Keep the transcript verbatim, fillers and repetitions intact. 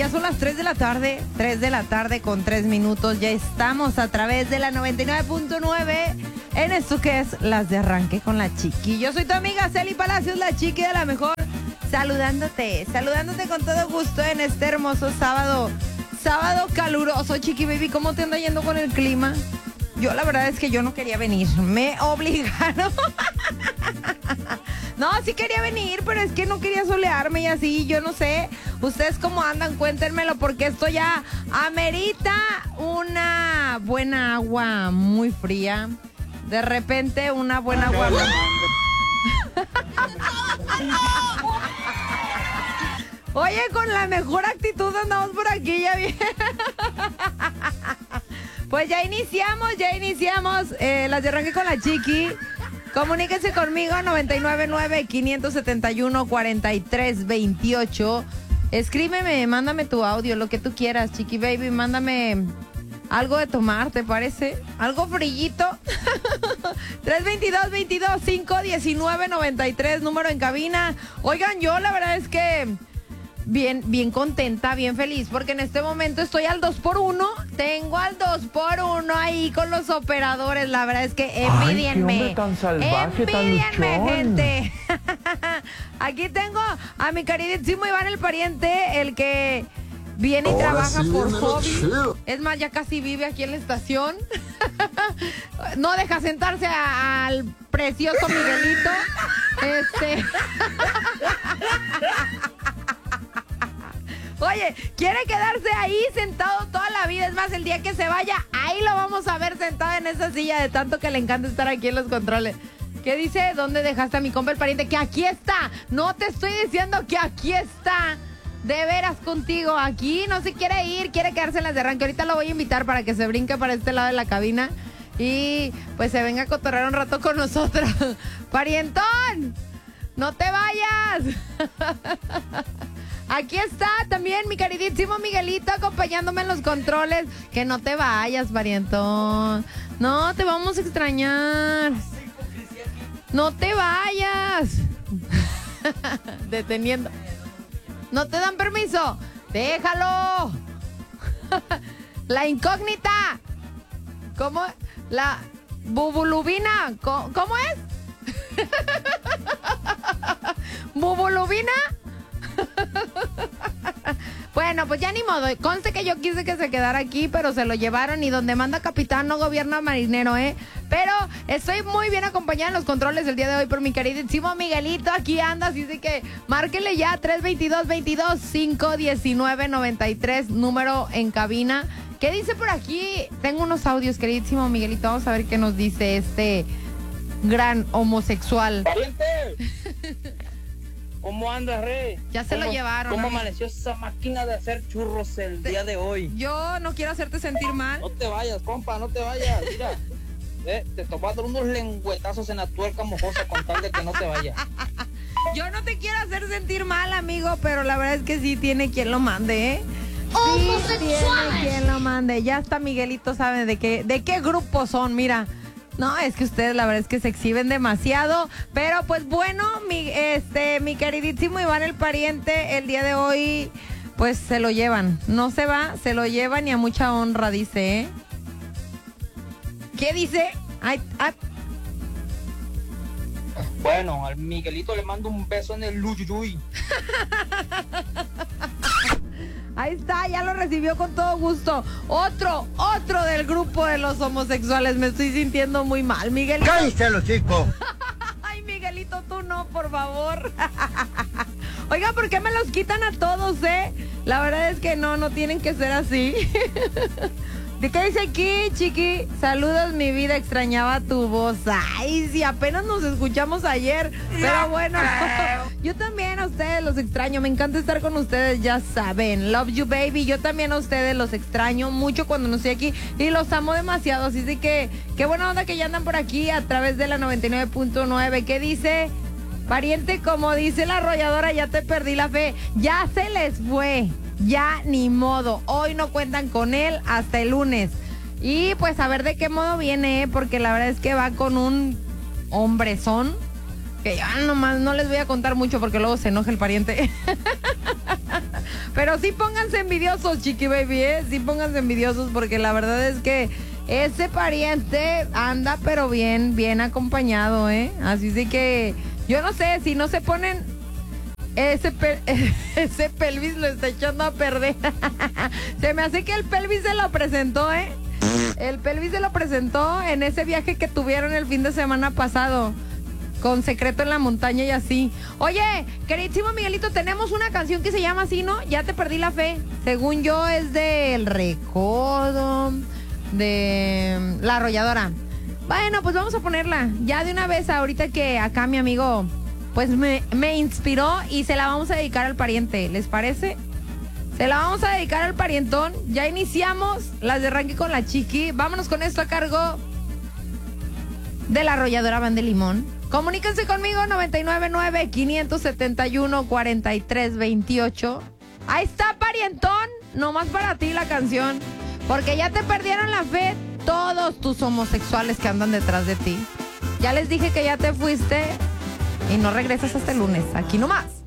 ya son las tres de la tarde, tres de la tarde con tres minutos. Ya estamos a través de la noventa y nueve punto nueve en esto que es Las de Arranque con la Chiqui. Yo soy tu amiga Celi Palacios, la Chiqui de la mejor, saludándote, saludándote con todo gusto en este hermoso sábado, sábado caluroso. Chiqui baby, ¿cómo te anda yendo con el clima? Yo la verdad es que yo no quería venir, me obligaron. No, sí quería venir, pero es que no quería solearme y así, yo no sé. ¿Ustedes cómo andan? Cuéntenmelo, porque esto ya amerita una buena agua muy fría. De repente, una buena agua... Oye, con la mejor actitud andamos por aquí, ya bien. Pues ya iniciamos, ya iniciamos eh, Las de Arranque con la Chiqui. Comuníquense conmigo, noventa y nueve nueve, quinientos setenta y uno, cuarenta y tres veintiocho. Escríbeme, mándame tu audio, lo que tú quieras, Chiqui baby. Mándame algo de tomar, ¿te parece? Algo frillito. tres veintidós, veintidós, cinco diecinueve, noventa y tres, número en cabina. Oigan, yo la verdad es que... Bien, bien contenta, bien feliz, porque en este momento estoy al dos por uno. Tengo al dos por uno ahí con los operadores. La verdad es que envidienme. Ay, qué hombre tan salvaje, envidienme, tan gente. Aquí tengo a mi queridísimo Iván el pariente, el que viene y Ahora trabaja sí por viene lo hobby. chido. Es más, ya casi vive aquí en la estación. No deja sentarse a- al precioso Miguelito. Este... Oye, quiere quedarse ahí sentado toda la vida. Es más, el día que se vaya, ahí lo vamos a ver sentado en esa silla de tanto que le encanta estar aquí en los controles. ¿Qué dice? ¿Dónde dejaste a mi compa el pariente? Que aquí está. No te estoy diciendo que aquí está. De veras contigo. Aquí no se quiere ir, quiere quedarse en Las de Arranque. Ahorita lo voy a invitar para que se brinque para este lado de la cabina y pues se venga a cotorrear un rato con nosotros. ¡Parientón! ¡No te vayas! Aquí está también mi queridísimo Miguelito acompañándome en los controles. Que no te vayas, parientón. No, te vamos a extrañar. No te vayas. Deteniendo. No te dan permiso. Déjalo. La incógnita. ¿Cómo? La bubulubina. ¿Cómo, cómo es? ¿Bubulubina? Bueno, pues ya ni modo. Conste que yo quise que se quedara aquí, pero se lo llevaron y donde manda capitán no gobierna marinero, ¿eh? Pero estoy muy bien acompañada en los controles el día de hoy por mi queridísimo Miguelito. Aquí anda, así que márquenle ya tres veintidós, veintidós, cinco diecinueve, noventa y tres, número en cabina. ¿Qué dice por aquí? Tengo unos audios, queridísimo Miguelito. Vamos a ver qué nos dice este gran homosexual. ¡Pariente! ¿Cómo andas, Rey? Ya se lo llevaron, ¿Cómo amigo. amaneció esa máquina de hacer churros el día de hoy? Yo no quiero hacerte sentir mal. No te vayas, compa, no te vayas. Mira, eh, te voy a dar unos lengüetazos en la tuerca mojosa con tal de que no te vayas. Yo no te quiero hacer sentir mal, amigo, pero la verdad es que sí tiene quien lo mande, ¿eh? Sí tiene quien lo mande. Ya hasta Miguelito sabe de qué, de qué grupo son, mira. No, es que ustedes la verdad es que se exhiben demasiado. Pero pues bueno, mi, este, mi queridísimo Iván el pariente, el día de hoy, pues se lo llevan. No se va, se lo llevan y a mucha honra, dice, ¿eh? ¿Qué dice? Ay, ay. Bueno, al Miguelito le mando un beso en el luyuyuy. Ahí está, ya lo recibió con todo gusto. Otro, otro del grupo de los homosexuales. Me estoy sintiendo muy mal, Miguelito. ¡Cállate los chicos! Ay, Miguelito, tú no, por favor. Oiga, ¿por qué me los quitan a todos, eh? La verdad es que no, no tienen que ser así. ¿De qué dice aquí, Chiqui? Saludos, mi vida, extrañaba tu voz. Ay, sí, apenas nos escuchamos ayer. Pero bueno, yo también a ustedes los extraño. Me encanta estar con ustedes, ya saben. Love you, baby. Yo también a ustedes los extraño mucho cuando no estoy aquí. Y los amo demasiado. Así de que, qué buena onda que ya andan por aquí a través de la noventa y nueve punto nueve. ¿Qué dice? Pariente, como dice la arrolladora, ya te perdí la fe. Ya se les fue. Ya ni modo, hoy no cuentan con él hasta el lunes. Y pues a ver de qué modo viene, ¿eh? Porque la verdad es que va con un hombrezón que ya nomás no les voy a contar mucho porque luego se enoja el pariente. Pero sí pónganse envidiosos, Chiqui Baby, ¿eh? Sí pónganse envidiosos porque la verdad es que ese pariente anda pero bien, bien acompañado, ¿eh? Así de que yo no sé, si no se ponen... Ese, pe ese pelvis lo está echando a perder. Se me hace que el pelvis se lo presentó, ¿eh? El pelvis se lo presentó en ese viaje que tuvieron el fin de semana pasado. Con Secreto en la Montaña y así. Oye, queridísimo Miguelito, tenemos una canción que se llama así, ¿no? Ya te perdí la fe. Según yo es de El Recodo, de La Arrolladora. Bueno, pues vamos a ponerla. Ya de una vez, ahorita que acá mi amigo... Pues me, me inspiró y se la vamos a dedicar al pariente, ¿les parece? Se la vamos a dedicar al parientón. Ya iniciamos las de Ranky con la Chiqui. Vámonos con esto a cargo de La Arrolladora Banda de Limón. Comuníquense conmigo, noventa y nueve nueve, quinientos setenta y uno, cuarenta y tres veintiocho. Ahí está, parientón. Nomás para ti la canción. Porque ya te perdieron la fe todos tus homosexuales que andan detrás de ti. Ya les dije que ya te fuiste... Y no regresas hasta el lunes. Aquí nomás.